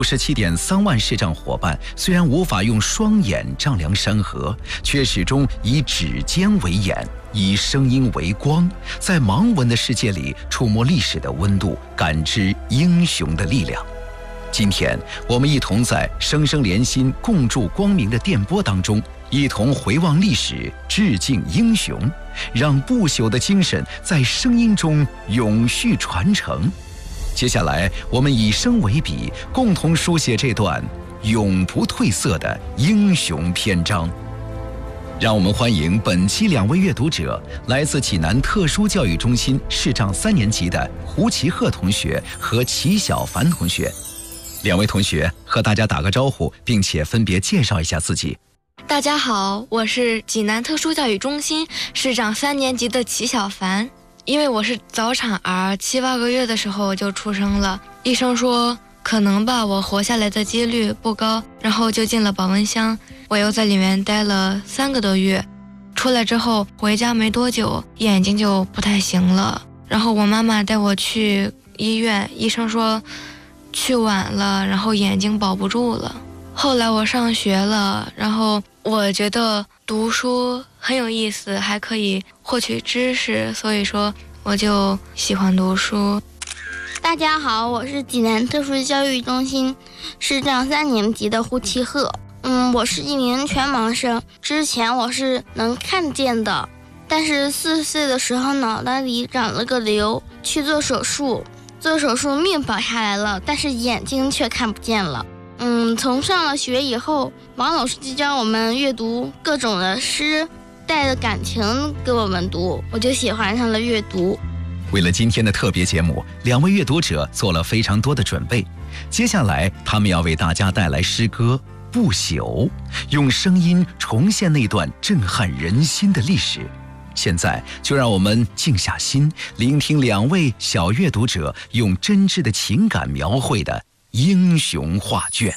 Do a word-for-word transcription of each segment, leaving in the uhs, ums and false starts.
五十七点三万视障伙伴虽然无法用双眼丈量山河，却始终以指尖为眼，以声音为光，在盲文的世界里触摸历史的温度，感知英雄的力量。今天，我们一同在生生连心、共筑光明的电波当中，一同回望历史，致敬英雄，让不朽的精神在声音中永续传承。接下来，我们以声为笔，共同书写这段永不褪色的英雄篇章。让我们欢迎本期两位阅读者，来自济南特殊教育中心视障三年级的胡其鹤同学和齐小凡同学。两位同学和大家打个招呼，并且分别介绍一下自己。 大家好，我是济南特殊教育中心视障三年级的齐小凡。因为我是早产儿，七八个月的时候就出生了，医生说可能吧，我活下来的几率不高，然后就进了保温箱。我又在里面待了三个多月，出来之后回家没多久，眼睛就不太行了。然后我妈妈带我去医院，医生说去晚了，然后眼睛保不住了。后来我上学了，然后我觉得读书很有意思，还可以获取知识，所以说我就喜欢读书。 大家好，我是济南特殊教育中心视障三年级的胡其鹤。嗯，我是一名全盲生，之前我是能看见的，但是四岁的时候脑袋里长了个瘤，去做手术，做手术命保下来了，但是眼睛却看不见了。嗯，从上了学以后，王老师就教我们阅读各种的诗，带着感情给我们读，我就喜欢上了阅读。 为了今天的特别节目，两位阅读者做了非常多的准备。接下来，他们要为大家带来诗歌《不朽》，用声音重现那段震撼人心的历史。现在，就让我们静下心，聆听两位小阅读者用真挚的情感描绘的英雄画卷。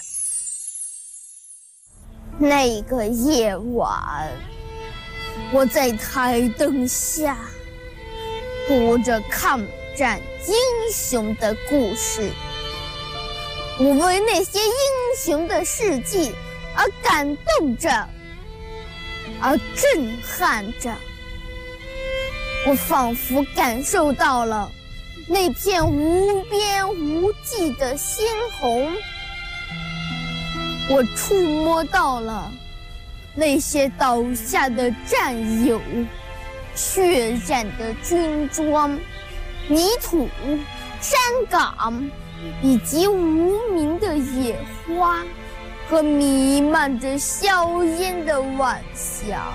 那个夜晚，我在台灯下读着抗战英雄的故事，我为那些英雄的事迹而感动着，而震撼着。我仿佛感受到了那片无边无际的鲜红，我触摸到了那些倒下的战友，血染的军装、泥土、山岗，以及无名的野花和弥漫着硝烟的晚霞。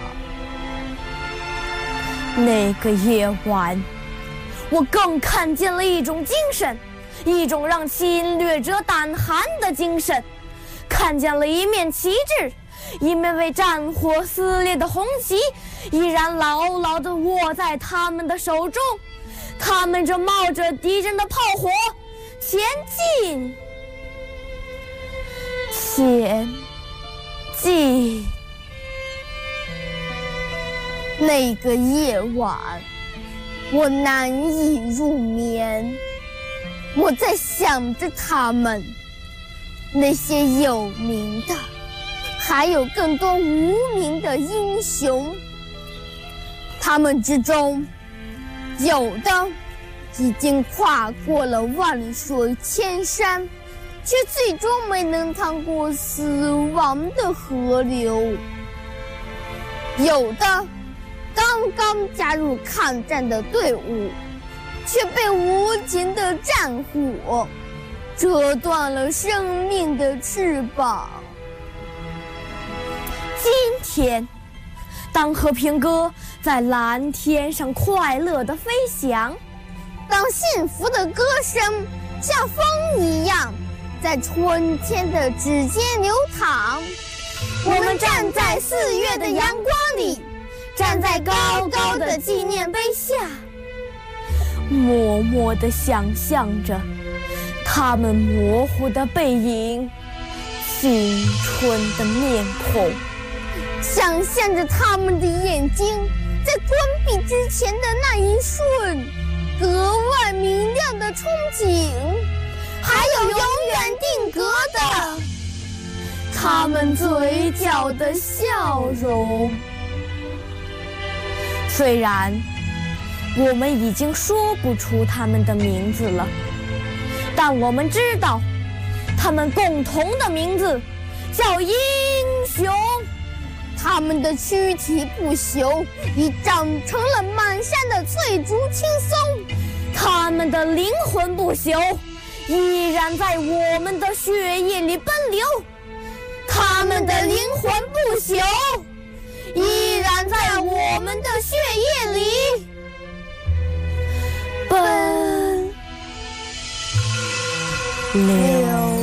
那个夜晚，我更看见了一种精神，一种让侵略者胆寒的精神，看见了一面旗帜，一面为战火撕裂的红旗依然牢牢地握在他们的手中，他们正冒着敌人的炮火前进，前进。 那个夜晚，我难以入眠，我在想着他们，那些有名的，还有更多无名的英雄。他们之中，有的已经跨过了万水千山，却最终没能趟过死亡的河流；有的刚刚加入抗战的队伍，却被无情的战火折断了生命的翅膀。 今天，当和平鸽在蓝天上快乐地飞翔， 当幸福的歌声像风一样在春天的指尖流淌，我们站在四月的阳光里，站在高高的纪念碑下， 默默地想象着他们模糊的背影，青春的面孔， 想象着他们的眼睛在关闭之前的那一瞬格外明亮的憧憬， 还有永远定格的他们嘴角的笑容。虽然我们已经说不出他们的名字了，但我们知道他们共同的名字叫英雄。 他们的躯体不朽，已长成了满山的翠竹青松。 他们的灵魂不朽，依然在我们的血液里奔流。 他们的灵魂不朽，依然在我们的血液里奔流。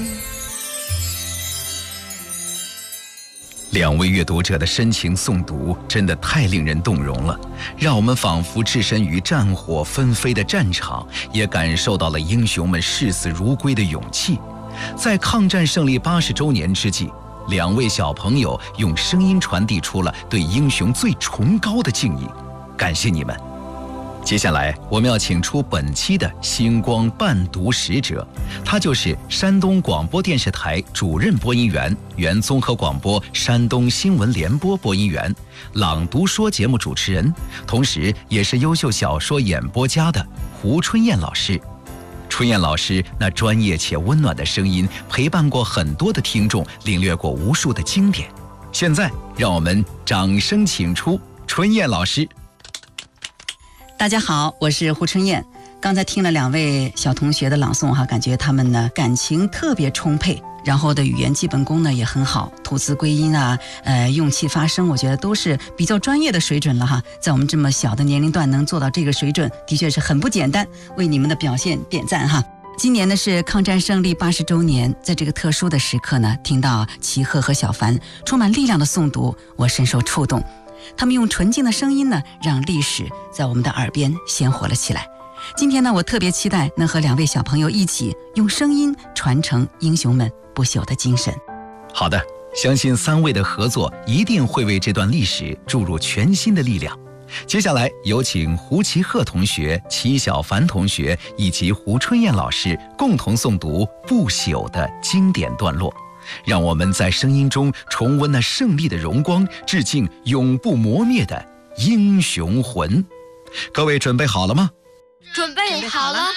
两位阅读者的深情诵读真的太令人动容了，让我们仿佛置身于战火纷飞的战场，也感受到了英雄们视死如归的勇气。在抗战胜利八十周年之际，两位小朋友用声音传递出了对英雄最崇高的敬意，感谢你们。接下来我们要请出本期的星光伴读使者，他就是山东广播电视台主任播音员、原综合广播山东新闻联播播音员、朗读说节目主持人，同时也是优秀小说演播家的胡春燕老师。春燕老师那专业且温暖的声音，陪伴过很多的听众，领略过无数的经典。现在让我们掌声请出春燕老师。 大家好，我是胡春燕。刚才听了两位小同学的朗诵哈，感觉他们呢感情特别充沛，然后的语言基本功呢也很好，吐字归音啊，呃，用气发声，我觉得都是比较专业的水准了哈。在我们这么小的年龄段能做到这个水准，的确是很不简单，为你们的表现点赞哈。今年呢是抗战胜利八十周年，在这个特殊的时刻呢，听到齐鹤和小凡充满力量的诵读，我深受触动。他们用纯净的声音呢，让历史在我们的耳边鲜活了起来。今天呢，我特别期待能和两位小朋友一起用声音传承英雄们不朽的精神。 好的，相信三位的合作一定会为这段历史注入全新的力量。接下来有请胡其鹤同学、齐小凡同学以及胡春燕老师共同诵读不朽的经典段落，让我们在声音中重温那胜利的荣光，致敬永不磨灭的英雄魂。各位准备好了吗？ 准备好了。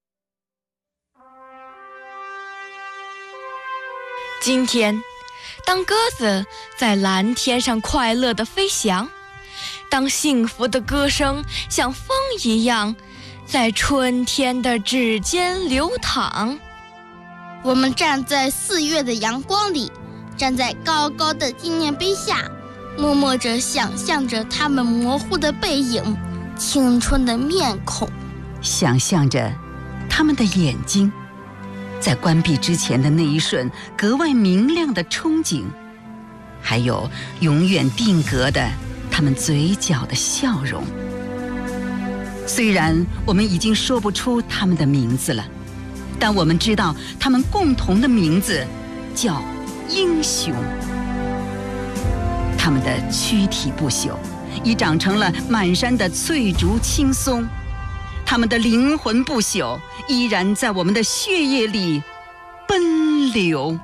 今天，当鸽子在蓝天上快乐地飞翔，当幸福的歌声像风一样在春天的指尖流淌， 我们站在四月的阳光里，站在高高的纪念碑下，默默着想象着他们模糊的背影，青春的面孔， 想象着他们的眼睛，在关闭之前的那一瞬格外明亮的憧憬，还有永远定格的他们嘴角的笑容。虽然我们已经说不出他们的名字了，但我们知道他们共同的名字叫英雄。他们的躯体不朽，已长成了满山的翠竹青松，他们的灵魂不朽，依然在我们的血液里奔流。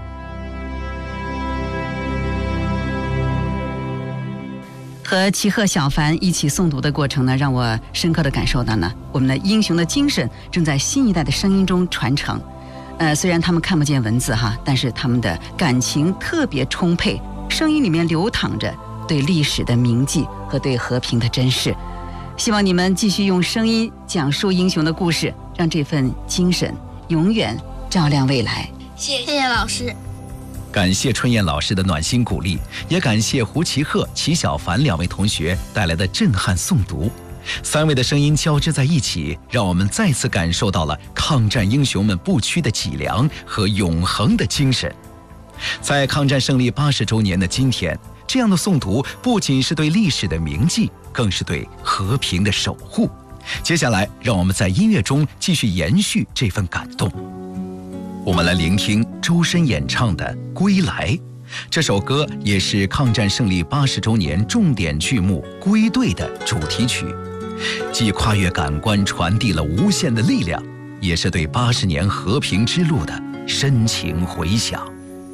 和齐鹤、小凡一起诵读的过程呢，让我深刻地感受到呢，我们的英雄的精神正在新一代的声音中传承。呃，虽然他们看不见文字哈，但是他们的感情特别充沛，声音里面流淌着对历史的铭记和对和平的珍视。希望你们继续用声音讲述英雄的故事，让这份精神永远照亮未来。 谢谢老师。 感谢春燕老师的暖心鼓励，也感谢胡其鹤、齐小凡两位同学带来的震撼诵读。三位的声音交织在一起，让我们再次感受到了抗战英雄们不屈的脊梁和永恒的精神。在抗战胜利八十周年的今天，这样的诵读不仅是对历史的铭记，更是对和平的守护。接下来，让我们在音乐中继续延续这份感动。我们来聆听周深演唱的《归来》，这首歌也是抗战胜利八十周年重点剧目《归队》的主题曲，既跨越感官传递了无限的力量， 也是对八十年和平之路的深情回响。